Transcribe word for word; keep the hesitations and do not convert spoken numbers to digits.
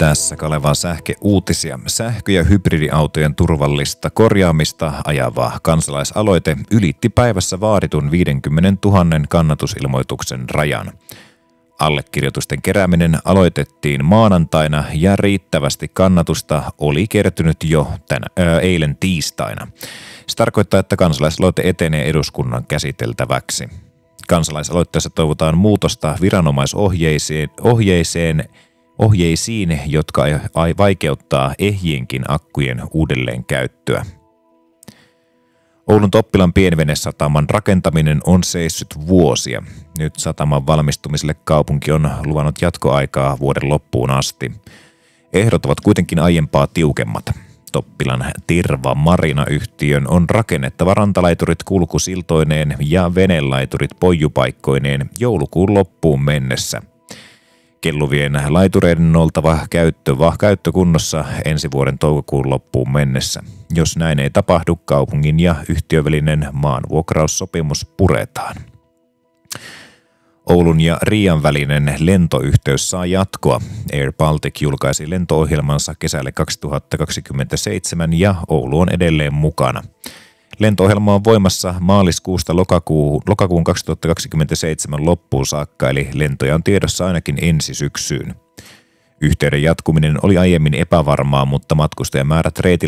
Tässä Kalevan sähköuutisia. Sähkö- ja hybridiautojen turvallista korjaamista ajava kansalaisaloite ylitti päivässä vaaditun viisikymmentätuhatta kannatusilmoituksen rajan. Allekirjoitusten kerääminen aloitettiin maanantaina ja riittävästi kannatusta oli kertynyt jo tänä, ää, eilen tiistaina. Se tarkoittaa, että kansalaisaloite etenee eduskunnan käsiteltäväksi. Kansalaisaloitteessa toivotaan muutosta viranomaisohjeisiin ohjeiseen, ohjeisiin, jotka vaikeuttaa ehjienkin akkujen uudelleenkäyttöä. Oulun Toppilan pienvenesataman rakentaminen on seissyt vuosia. Nyt sataman valmistumiselle kaupunki on luvannut jatkoaikaa vuoden loppuun asti. Ehdot ovat kuitenkin aiempaa tiukemmat. Toppilan Tirva Marina-yhtiön on rakennettava rantalaiturit kulkusiltoineen ja venelaiturit poijupaikkoineen joulukuun loppuun mennessä. Kelluvien laitureiden on oltava käyttö, käyttökunnossa ensi vuoden toukokuun loppuun mennessä. Jos näin ei tapahdu, kaupungin ja yhtiövälinen maanvuokraussopimus puretaan. Oulun ja Riian välinen lentoyhteys saa jatkoa. Air Baltic julkaisi lento-ohjelmansa kesälle kaksituhattakaksikymmentäseitsemän ja Oulu on edelleen mukana. Lento-ohjelma on voimassa maaliskuusta lokakuun, lokakuun kaksituhattakaksikymmentäseitsemän loppuun saakka, eli lentoja on tiedossa ainakin ensi syksyyn. Yhteyden jatkuminen oli aiemmin epävarmaa, mutta matkustajamäärät reitillä